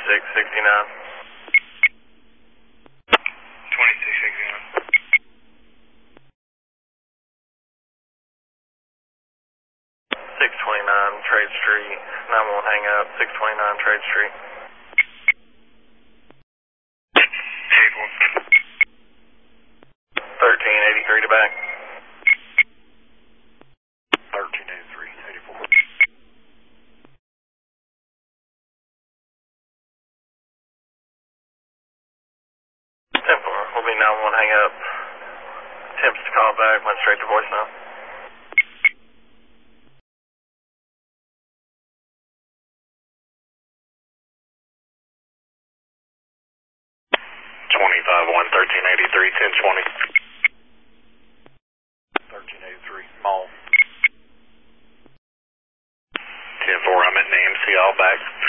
2669. 2669. 629 Trade Street, 911 hang up, 629 Trade Street. 1383 to back. 1383, 84. 10-4, we'll be 911 hang up. Attempts to call back, went straight to voicemail. 1383, 1020. 1383, Mall. 10-4, I'm at Nancy, all back.